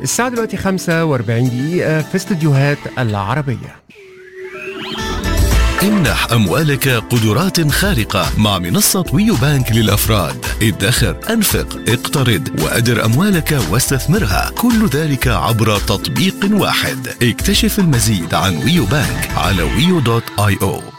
الساعة دلوقتي 45 دقيقة في استديوهات العربية. امنح أموالك قدرات خارقة مع منصة ويو بانك للأفراد. ادخر، أنفق، اقترض وأدر أموالك واستثمرها، كل ذلك عبر تطبيق واحد. اكتشف المزيد عن ويو بانك على wio.io.